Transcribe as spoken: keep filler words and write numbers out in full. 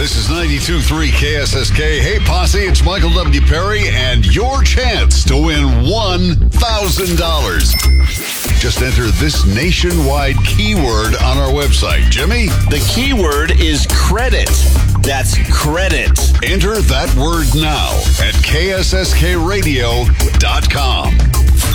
This is ninety-two point three K S S K. Hey, Posse, it's Michael W. Perry, and your chance to win one thousand dollars. Just enter this nationwide keyword on our website. Jimmy? The keyword is credit. That's credit. Enter that word now at K S S K radio dot com.